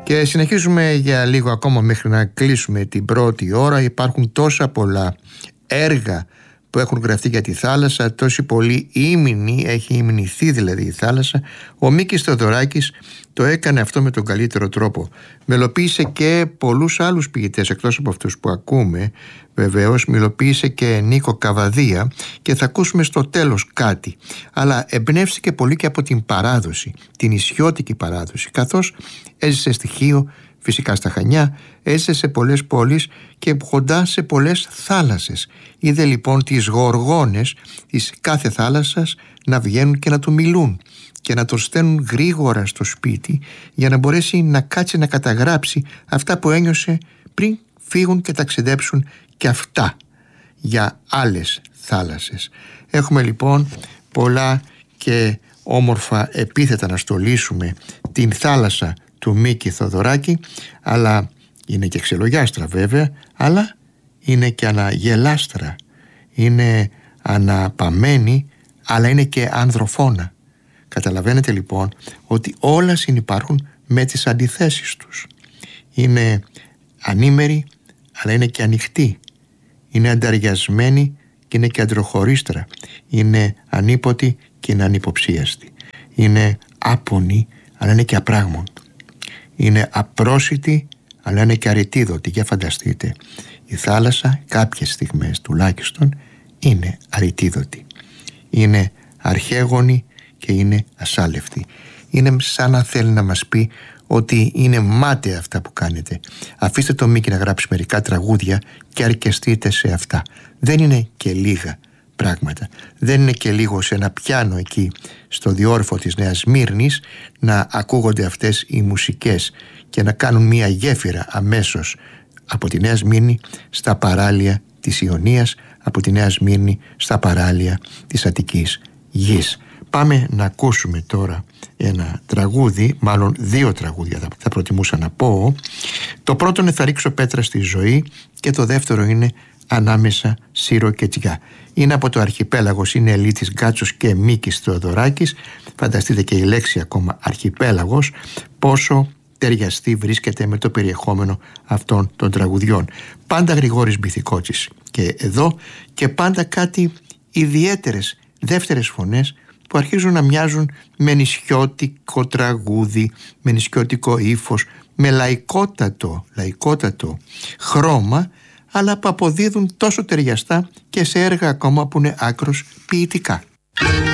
Και συνεχίζουμε για λίγο ακόμα μέχρι να κλείσουμε την πρώτη ώρα. Υπάρχουν τόσα πολλά έργα που έχουν γραφτεί για τη θάλασσα, τόση πολύ ύμνη, έχει υμνηθεί δηλαδή η θάλασσα. Ο Μίκης Θεοδωράκης το έκανε αυτό με τον καλύτερο τρόπο. Μελοποίησε και πολλούς άλλους ποιητές εκτός από αυτούς που ακούμε. Βεβαίως μελοποίησε και Νίκο Καβαδία και θα ακούσουμε στο τέλος κάτι. Αλλά εμπνεύστηκε πολύ και από την παράδοση, την ισιώτικη παράδοση, καθώς έζησε στη Χίο, φυσικά στα Χανιά, έζησε σε πολλές πόλεις και κοντά σε πολλές θάλασσες. Είδε λοιπόν τις γοργόνες της κάθε θάλασσας να βγαίνουν και να του μιλούν και να το στέλνουν γρήγορα στο σπίτι για να μπορέσει να κάτσει να καταγράψει αυτά που ένιωσε πριν φύγουν και ταξιδέψουν και αυτά για άλλες θάλασσες. Έχουμε λοιπόν πολλά και όμορφα επίθετα να στολίσουμε την θάλασσα του Μίκη Θεοδωράκη, αλλά είναι και ξελογιάστρα βέβαια, αλλά είναι και αναγελάστρα, είναι αναπαμένη, αλλά είναι και ανδροφώνα. Καταλαβαίνετε λοιπόν ότι όλα συνυπάρχουν με τις αντιθέσεις τους. Είναι ανήμερη, αλλά είναι και ανοιχτή. Είναι ανταριασμένη και είναι και αντροχωρίστρα. Είναι ανίποτη και είναι ανυποψίαστη. Είναι άπονη, αλλά είναι και απράγμοντη. Είναι απρόσιτη, αλλά είναι και αρετίδωτη. Για φανταστείτε, η θάλασσα κάποιες στιγμές τουλάχιστον είναι αρετίδωτη. Είναι αρχαίγονη και είναι ασάλευτη. Είναι σαν να θέλει να μας πει ότι είναι μάταια αυτά που κάνετε. Αφήστε το Μίκη να γράψει μερικά τραγούδια και αρκεστείτε σε αυτά. Δεν είναι και λίγα πράγματα. Δεν είναι και λίγο σε ένα πιάνο εκεί στο διόρυφο της Νέας Σμύρνης να ακούγονται αυτές οι μουσικές και να κάνουν μια γέφυρα αμέσως από τη Νέα Σμύρνη στα παράλια της Ιωνίας, από τη Νέα Σμύρνη στα παράλια της Αττικής γης. Πάμε να ακούσουμε τώρα ένα τραγούδι, μάλλον δύο τραγούδια θα προτιμούσα να πω. Το πρώτο είναι «Θα ρίξω πέτρα στη ζωή» και το δεύτερο είναι «Ανάμεσα Σύρο και Τσιγά». Είναι από το Αρχιπέλαγος, είναι Ελίτης Γκάτσος και Μίκης Θεοδωράκης. Φανταστείτε και η λέξη ακόμα Αρχιπέλαγος πόσο ταιριαστή βρίσκεται με το περιεχόμενο αυτών των τραγουδιών. Πάντα Γρηγόρης Μπιθικότσης και εδώ και πάντα κάτι ιδιαίτερες δεύτερες φωνές που αρχίζουν να μοιάζουν με νησιώτικο τραγούδι, με νησιώτικο ύφος, με λαϊκότατο χρώμα, αλλά που αποδίδουν τόσο ταιριαστά και σε έργα ακόμα που είναι άκρως ποιητικά.